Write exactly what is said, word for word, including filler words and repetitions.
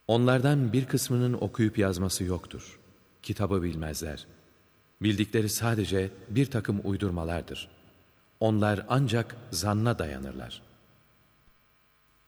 Onlardan bir kısmının okuyup yazması yoktur. Kitabı bilmezler. Bildikleri sadece bir takım uydurmalardır. Onlar ancak zanna dayanırlar.